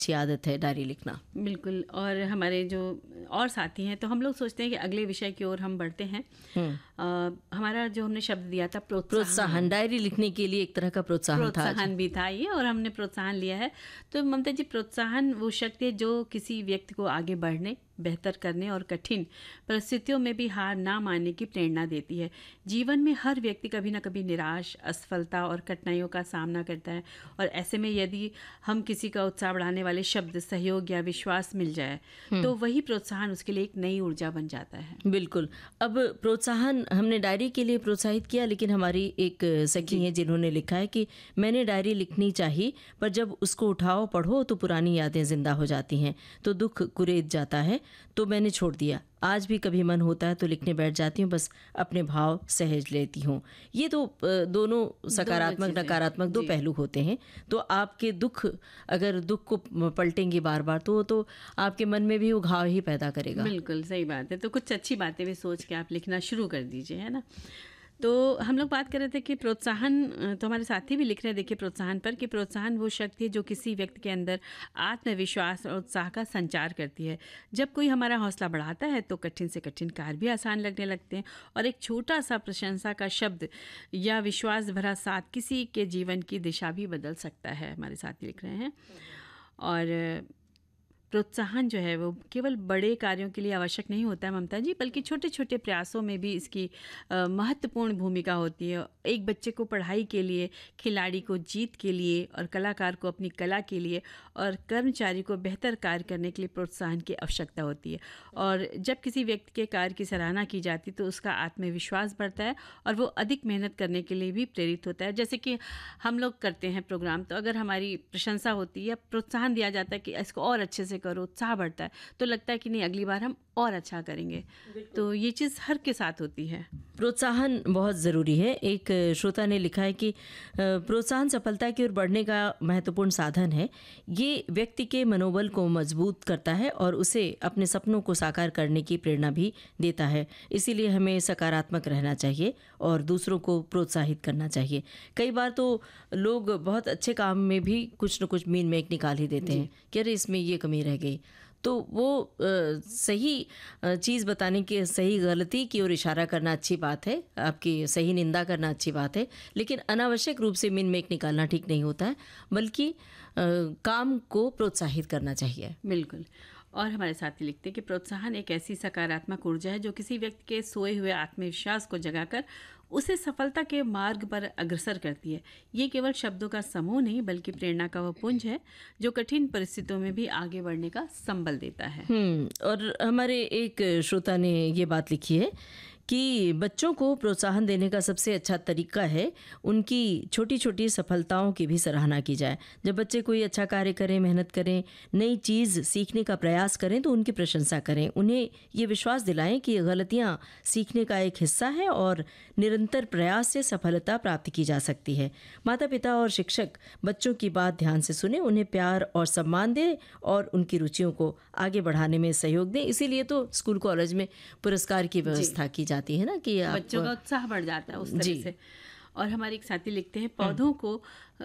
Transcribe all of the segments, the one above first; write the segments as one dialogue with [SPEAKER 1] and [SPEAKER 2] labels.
[SPEAKER 1] अच्छी आदत है डायरी लिखना।
[SPEAKER 2] बिल्कुल। और हमारे जो और साथी हैं, तो हम लोग सोचते हैं कि अगले विषय की ओर हम बढ़ते हैं। हमारा जो हमने शब्द दिया था
[SPEAKER 1] प्रोत्साहन, डायरी लिखने के लिए एक तरह का
[SPEAKER 2] प्रोत्साहन भी था ये, और हमने प्रोत्साहन लिया है। तो ममता जी, प्रोत्साहन वो शक्ति है जो किसी व्यक्ति को आगे बढ़ने, बेहतर करने और कठिन परिस्थितियों में भी हार ना मानने की प्रेरणा देती है। जीवन में हर व्यक्ति कभी ना कभी निराश, असफलता और कठिनाइयों का सामना करता है, और ऐसे में यदि हम किसी का उत्साह बढ़ाने वाले शब्द, सहयोग या विश्वास मिल जाए तो वही प्रोत्साहन उसके लिए एक नई ऊर्जा बन जाता है।
[SPEAKER 1] बिल्कुल। अब प्रोत्साहन हमने डायरी के लिए प्रोत्साहित किया, लेकिन हमारी एक सखी है जिन्होंने लिखा है कि मैंने डायरी लिखनी चाहिए, पर जब उसको उठाओ पढ़ो तो पुरानी यादें जिंदा हो जाती हैं, तो दुख कुरेद जाता है, तो मैंने छोड़ दिया। आज भी कभी मन होता है तो लिखने बैठ जाती हूँ, बस अपने भाव सहज लेती हूँ। ये तो दोनों सकारात्मक नकारात्मक दो पहलू होते हैं। तो आपके दुख, अगर दुख को पलटेंगे बार बार तो आपके मन में भी वो घाव ही पैदा करेगा।
[SPEAKER 2] बिल्कुल सही बात है। तो कुछ अच्छी बातें भी सोच के आप लिखना शुरू कर दीजिए, है ना। तो हम लोग बात कर रहे थे कि प्रोत्साहन, तो हमारे साथी भी लिख रहे हैं देखिए प्रोत्साहन पर, कि प्रोत्साहन वो शक्ति है जो किसी व्यक्ति के अंदर आत्मविश्वास और उत्साह का संचार करती है। जब कोई हमारा हौसला बढ़ाता है तो कठिन से कठिन कार्य भी आसान लगने लगते हैं, और एक छोटा सा प्रशंसा का शब्द या विश्वास भरा साथ किसी के जीवन की दिशा भी बदल सकता है। हमारे साथी लिख रहे हैं। और प्रोत्साहन जो है वो केवल बड़े कार्यों के लिए आवश्यक नहीं होता है ममता जी, बल्कि छोटे छोटे प्रयासों में भी इसकी महत्वपूर्ण भूमिका होती है। एक बच्चे को पढ़ाई के लिए, खिलाड़ी को जीत के लिए, और कलाकार को अपनी कला के लिए, और कर्मचारी को बेहतर कार्य करने के लिए प्रोत्साहन की आवश्यकता होती है। और जब किसी व्यक्ति के कार्य की सराहना की जाती है तो उसका आत्मविश्वास बढ़ता है और वो अधिक मेहनत करने के लिए भी प्रेरित होता है। जैसे कि हम लोग करते हैं प्रोग्राम, तो अगर हमारी प्रशंसा होती है या प्रोत्साहन दिया जाता है कि इसको और अच्छे से करो, उत्साह बढ़ता है, तो लगता है कि नहीं, अगली बार हम और अच्छा करेंगे। तो ये चीज़ हर के साथ होती है।
[SPEAKER 1] प्रोत्साहन बहुत ज़रूरी है। एक श्रोता ने लिखा है कि प्रोत्साहन सफलता की ओर बढ़ने का महत्वपूर्ण साधन है। ये व्यक्ति के मनोबल को मजबूत करता है और उसे अपने सपनों को साकार करने की प्रेरणा भी देता है। इसीलिए हमें सकारात्मक रहना चाहिए और दूसरों को प्रोत्साहित करना चाहिए। कई बार तो लोग बहुत अच्छे काम में भी कुछ न कुछ मीन मेक निकाल ही देते हैं कि अरे इसमें ये कमी रह गई, तो वो सही चीज़ बताने की, सही गलती की ओर इशारा करना अच्छी बात है, आपकी सही निंदा करना अच्छी बात है, लेकिन अनावश्यक रूप से मिन मेक निकालना ठीक नहीं होता है, बल्कि काम को प्रोत्साहित करना चाहिए।
[SPEAKER 2] बिल्कुल। और हमारे साथी लिखते हैं कि प्रोत्साहन एक ऐसी सकारात्मक ऊर्जा है जो किसी व्यक्ति के सोए हुए आत्मविश्वास को जगाकर उसे सफलता के मार्ग पर अग्रसर करती है। ये केवल शब्दों का समूह नहीं, बल्कि प्रेरणा का वह पुंज है जो कठिन परिस्थितियों में भी आगे बढ़ने का संबल देता है।
[SPEAKER 1] और हमारे एक श्रोता ने ये बात लिखी है कि बच्चों को प्रोत्साहन देने का सबसे अच्छा तरीका है उनकी छोटी छोटी सफलताओं की भी सराहना की जाए। जब बच्चे कोई अच्छा कार्य करें, मेहनत करें, नई चीज़ सीखने का प्रयास करें तो उनकी प्रशंसा करें। उन्हें ये विश्वास दिलाएं कि गलतियां सीखने का एक हिस्सा है और निरंतर प्रयास से सफलता प्राप्त की जा सकती है। माता पिता और शिक्षक बच्चों की बात ध्यान से सुने, उन्हें प्यार और सम्मान दें और उनकी रुचियों को आगे बढ़ाने में सहयोग दें। इसीलिए तो स्कूल कॉलेज में पुरस्कार की व्यवस्था की जाती है ना, कि
[SPEAKER 2] बच्चों का उत्साह बढ़ जाता है उस तरह से। और हमारे एक साथी लिखते हैं, पौधों को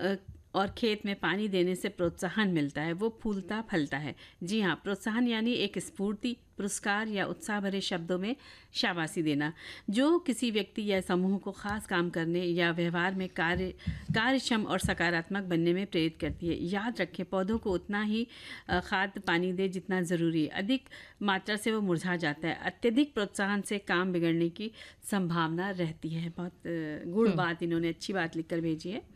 [SPEAKER 2] और खेत में पानी देने से प्रोत्साहन मिलता है, वो फूलता फलता है। जी हाँ, प्रोत्साहन यानी एक स्फूर्ति, पुरस्कार या उत्साह भरे शब्दों में शाबाशी देना, जो किसी व्यक्ति या समूह को खास काम करने या व्यवहार में कार्यक्षम और सकारात्मक बनने में प्रेरित करती है। याद रखें, पौधों को उतना ही खाद पानी दे जितना ज़रूरी है। अधिक मात्रा से वो मुरझा जाता है। अत्यधिक प्रोत्साहन से काम बिगड़ने की संभावना रहती है। बहुत गूढ़ बात इन्होंने, अच्छी बात लिखकर भेजी है।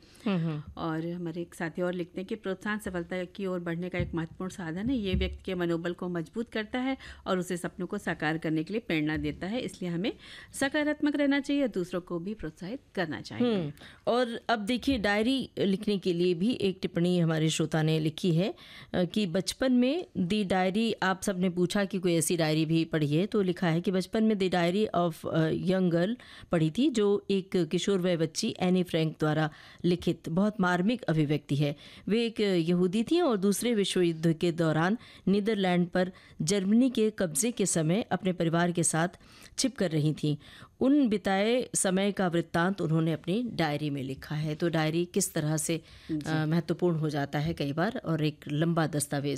[SPEAKER 2] और हमारे एक साथी और लिखते हैं कि प्रोत्साहन सफलता की ओर बढ़ने का एक महत्वपूर्ण साधन है। ये व्यक्ति के मनोबल को मजबूत करता है और उसे सपनों को साकार करने के लिए प्रेरणा देता है। इसलिए हमें सकारात्मक रहना चाहिए और दूसरों को भी प्रोत्साहित करना चाहिए।
[SPEAKER 1] और अब देखिए, डायरी लिखने के लिए भी एक टिप्पणी हमारे श्रोता ने लिखी है कि बचपन में दी डायरी, आप सबने पूछा कि कोई ऐसी डायरी भी पढ़ी है, तो लिखा है कि बचपन में the diary of young girl पढ़ी थी, जो एक किशोर वय बच्ची एनी फ्रैंक द्वारा लिखित बहुत मार्मिक अभिव्यक्ति है। वे एक यहूदी थी और दूसरे विश्व युद्ध के दौरान नीदरलैंड पर जर्मनी के कब्जे के समय अपने परिवार के साथ छिप कर रही थीं। उन बिताए समय का वृत्तांत उन्होंने अपनी डायरी में लिखा है। तो डायरी किस तरह से महत्वपूर्ण हो जाता है कई बार, और एक लंबा दस्तावेज